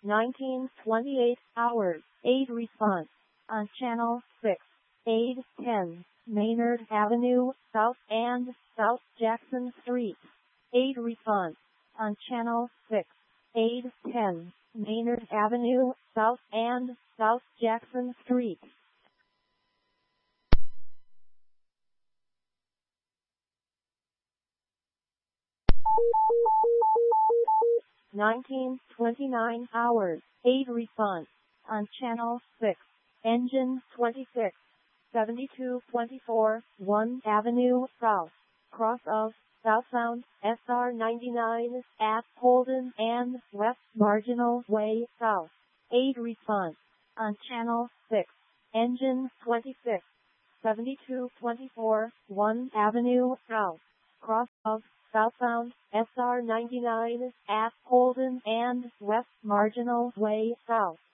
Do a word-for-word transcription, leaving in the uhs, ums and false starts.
nineteen twenty-eight hours, aid response. On channel six. Aid ten. Maynard Avenue, South and South Jackson Street. Aid response. On channel six. Aid ten. Maynard Avenue, South and South Jackson Street. nineteen twenty-nine hours, aid response. On channel six. Engine twenty-six. seventy-two twenty-four, one Avenue South. Cross of southbound S R ninety-nine at Holden and West Marginal Way South. Aid response. On channel six. Engine twenty-six. seventy-two twenty-four, one Avenue South. Cross of southbound S R ninety-nine at Holden and West Marginal Way South.